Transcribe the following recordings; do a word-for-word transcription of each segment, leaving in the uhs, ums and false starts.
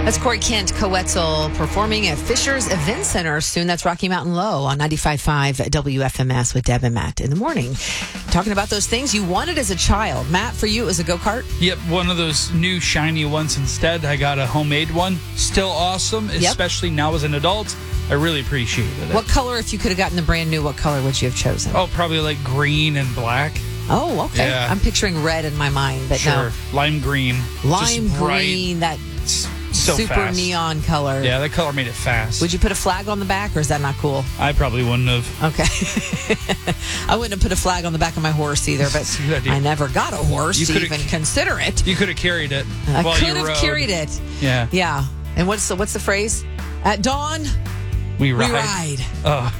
That's Corey Kent Coetzel performing at Fisher's Event Center soon. That's Rocky Mountain Low on ninety-five point five W F M S with Deb and Matt in the morning. Talking about those things you wanted as a child. Matt, for you, it was a go-kart? Yep, one of those new shiny ones instead. I got a homemade one. Still awesome, Yep. especially now as an adult. I really appreciated it. What color, if you could have gotten the brand new, what color would you have chosen? Oh, probably like green and black. Oh, okay. Yeah. I'm picturing red in my mind, but Sure. Lime green. no. Lime Just bright. green, that So super fast. neon color. Yeah, that color made it fast. Would you put a flag on the back, or is that not cool? I probably wouldn't have. Okay. I wouldn't have put a flag on the back of my horse either, but That's a good idea. I never got a horse You to could've- even consider it. You could have carried it I while could you have rode. carried it. Yeah. Yeah. And what's the, what's the phrase? At dawn, We ride. we ride. Oh.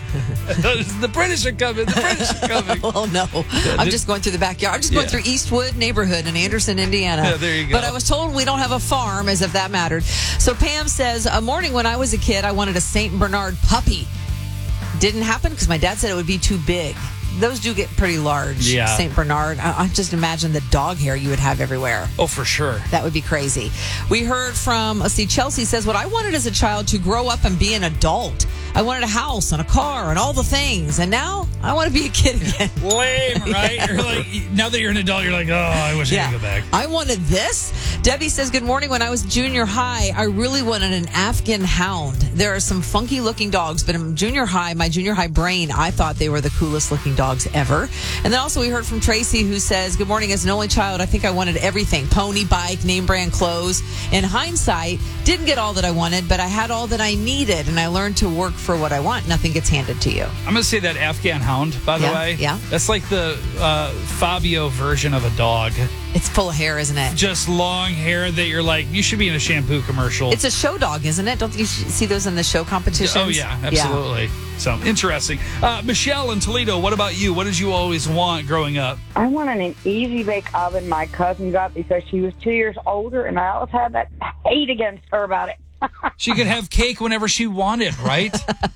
The British are coming. The British are coming. Oh, no. I'm just going through the backyard. I'm just going Yeah. through Eastwood neighborhood in Anderson, Indiana. Yeah, there you go. But I was told we don't have a farm, as if that mattered. So Pam says, a morning when I was a kid, I wanted a Saint Bernard puppy. Didn't happen because my dad said it would be too big. Those do get pretty large. Yeah. Saint Bernard. I, I just imagine the dog hair you would have everywhere. Oh, for sure. That would be crazy. We heard from, let's see, Chelsea says, what I wanted as a child to grow up and be an adult. I wanted a house and a car and all the things. And now I want to be a kid again. Lame, right? Yeah. You're like, now that you're an adult, you're like, oh, I wish I could go back. I wanted this. Debbie says, good morning. When I was junior high, I really wanted an Afghan hound. There are some funky looking dogs, but in junior high, my junior high brain, I thought they were the coolest looking dogs ever. And then also we heard from Tracy, who says, good morning. As an only child, I think I wanted everything. Pony, bike, name brand clothes. In hindsight, didn't get all that I wanted, but I had all that I needed, and I learned to work for what I want. Nothing gets handed to you. I'm going to say that Afghan hound, by the Yeah, way. yeah. That's like the uh, Fabio version of a dog. It's full of hair, isn't it? Just long hair that you're like, you should be in a shampoo commercial. It's a show dog, isn't it? Don't you see those in the show competitions? Oh, yeah, absolutely. So, interesting. Uh, Michelle in Toledo, what about you? What did you always want growing up? I wanted an easy bake oven my cousin got because she was two years older, and I always had that hate against her about it. She could have cake whenever she wanted, right?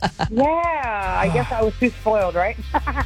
Yeah, I guess I was too spoiled, right?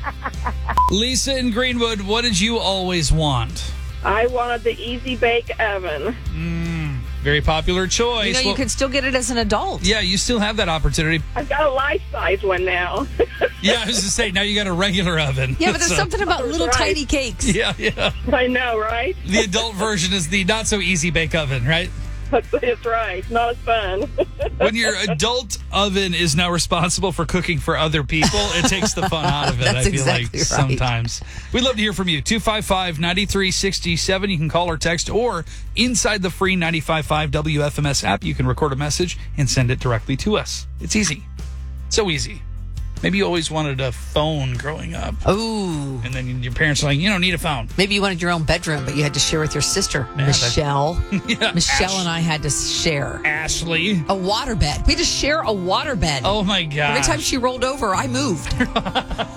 Lisa in Greenwood, what did you always want? I wanted the Easy Bake Oven. Mm, very popular choice. You know, you Well, could still get it as an adult. yeah, you still have that opportunity. I've got a life-size one now. Yeah, I was to say, now you got a regular oven. Yeah, but there's So- something about little Right. tiny cakes. Yeah, yeah. I know, right? The adult version is the not so easy bake oven, right? That's right. Not as fun. When your adult oven is now responsible for cooking for other people, it takes the fun out of it, That's I feel exactly like, right. sometimes. We'd love to hear from you. two five five, nine three six seven. You can call or text, or inside the free ninety-five point five W F M S app, you can record a message and send it directly to us. It's easy. So easy. Maybe you always wanted a phone growing up, Ooh. and then your parents are like, you don't need a phone. Maybe you wanted your own bedroom, but you had to share with your sister, that- Michelle. Yeah, Michelle Ash- and I had to share Ashley. a waterbed. We had to share a waterbed. Oh, my God. Every time she rolled over, I moved.